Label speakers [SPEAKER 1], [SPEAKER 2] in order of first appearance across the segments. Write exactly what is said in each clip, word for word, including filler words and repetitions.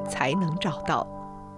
[SPEAKER 1] 才能找到。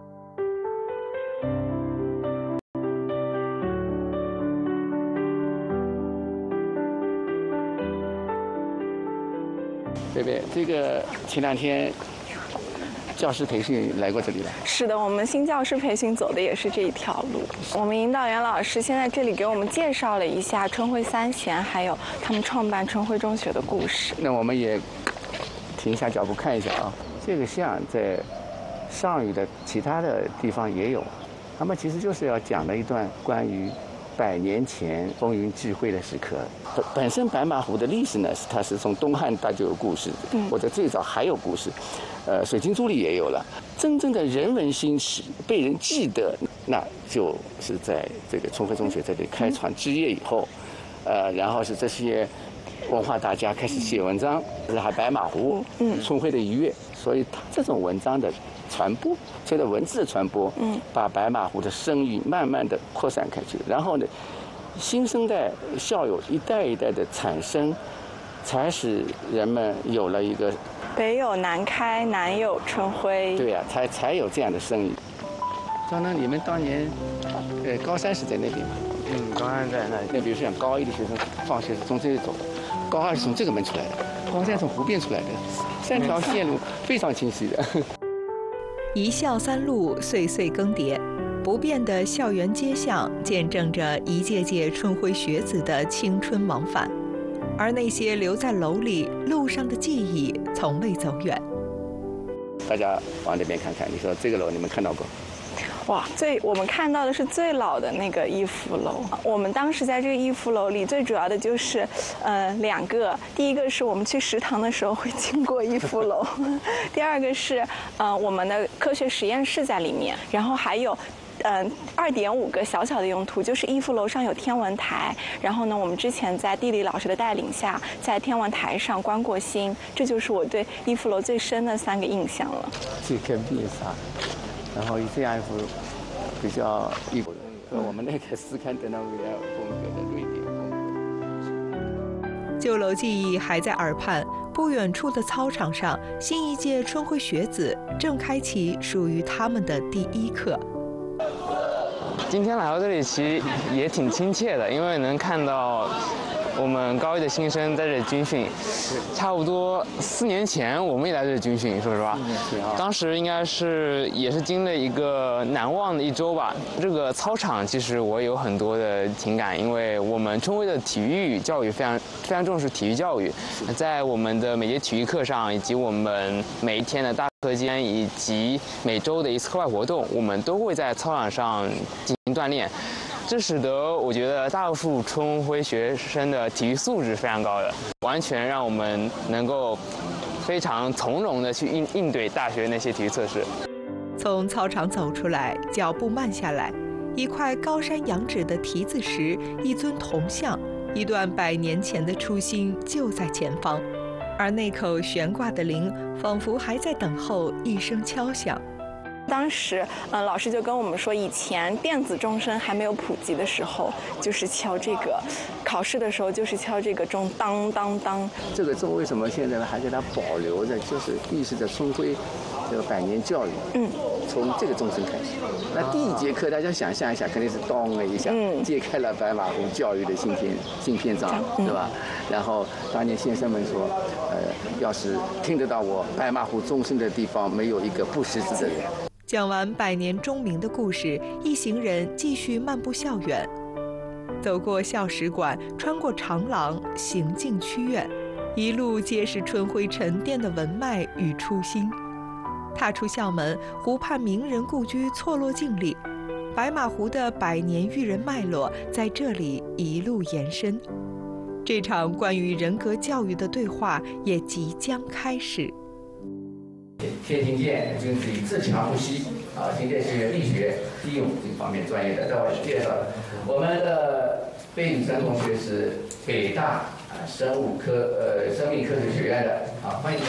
[SPEAKER 2] 贝贝，这个前两天教师培训来过这里了。
[SPEAKER 3] 是的，我们新教师培训走的也是这一条路。我们引导员老师现在这里给我们介绍了一下春晖三贤，还有他们创办春晖中学的故事。
[SPEAKER 2] 那我们也停下脚步看一下啊，这个像在上虞的其他的地方也有，他们其实就是要讲了一段关于百年前风云际会的时刻。本本身白马湖的历史呢，它是从东汉它就有故事，
[SPEAKER 3] 嗯、
[SPEAKER 2] 或者最早还有故事，呃，水晶珠里也有了。真正的人文兴起，被人记得，那就是在这个春晖中学这里开创枝业以后，呃，然后是这些文化大家开始写文章，这还白马湖，嗯，春晖的一跃，所以它这种文章的传播，随着文字的传播，嗯，把白马湖的声誉慢慢的扩散开去，然后呢，新生代校友一代一代的产生，才使人们有了一个
[SPEAKER 3] 北有南开，南有春晖。
[SPEAKER 2] 对呀、啊，才才有这样的声誉。张能，你们当年，呃，高三是在那边吗？
[SPEAKER 4] 嗯，高三在那里。
[SPEAKER 2] 那比如说像高一的学生放学是从这里走的，高二是从这个门出来的，高三从湖边出来的，三条线路非常清晰的。
[SPEAKER 1] 一校三路，岁岁更迭，不变的校园街巷见证着一届届春晖学子的青春往返，而那些留在楼里路上的记忆从未走远。
[SPEAKER 2] 大家往那边看看，你说这个楼你们看到过？
[SPEAKER 3] 哇，最我们看到的是最老的那个逸福楼。我们当时在这个逸福楼里，最主要的就是，呃，两个。第一个是我们去食堂的时候会经过逸福楼，第二个是，呃，我们的科学实验室在里面，然后还有。嗯，二点五个小小的用途，就是逸福楼上有天文台，然后呢，我们之前在地理老师的带领下，在天文台上观过星，这就是我对逸福楼最深的三个印象了。
[SPEAKER 2] 这个面纱，然后以这样一幅比较异国的，和我们那个斯堪的纳维亚风格的瑞典风格。
[SPEAKER 1] 旧楼记忆还在耳畔，不远处的操场上，新一届春晖学子正开启属于他们的第一课。
[SPEAKER 4] 今天来到这里其实也挺亲切的，因为能看到我们高一的新生在这里军训。差不多四年前我们也来这里军训，说实话，当时应该是也是经历一个难忘的一周吧。这个操场其实我有很多的情感，因为我们春晖的体育教育非常非常重视体育教育，在我们的每节体育课上，以及我们每一天的大课间以及每周的一次课外活动，我们都会在操场上进行锻炼，这使得我觉得大多数春晖学生的体育素质非常高的，完全让我们能够非常从容的去应应对大学那些体育测试。
[SPEAKER 1] 从操场走出来，脚步慢下来，一块高山仰止的题字石，一尊铜像，一段百年前的初心就在前方。而那口悬挂的铃，仿佛还在等候一声敲响。
[SPEAKER 3] 当时，呃，老师就跟我们说，以前电子钟声还没有普及的时候，就是敲这个；考试的时候就是敲这个钟，当当当。
[SPEAKER 2] 这个钟为什么现在还给它保留着？就是预示着春晖这个百年教育。嗯，从这个钟声开始。那第一节课大家想象一下，肯定是咚了一下，嗯、揭开了白马湖教育的新篇新篇章，对吧？然后当年先生们说，呃，要是听得到我白马湖钟声的地方，没有一个不识字的人。
[SPEAKER 1] 讲完百年钟鸣的故事，一行人继续漫步校园，走过校史馆，穿过长廊，行进曲院，一路皆是春晖沉淀的文脉与初心。踏出校门，湖畔名人故居错落镜里，白马湖的百年育人脉络在这里一路延伸。这场关于人格教育的对话也即将开始。
[SPEAKER 2] 天庭健君子以自强不息啊，今天是力学利用这方面专业的，待会儿介绍。我们的贝宇生同学是北大啊生物科呃生命科学学院的，好，欢迎。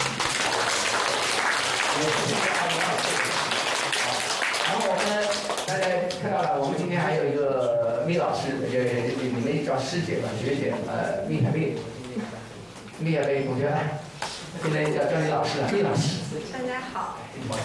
[SPEAKER 2] 然后我们大家看到了，我们今天还有一个密老师，也你们叫师姐吧，学姐，呃，密海贝，密海贝同学来。现在叫叫你老师了，密老师。
[SPEAKER 5] 大家好。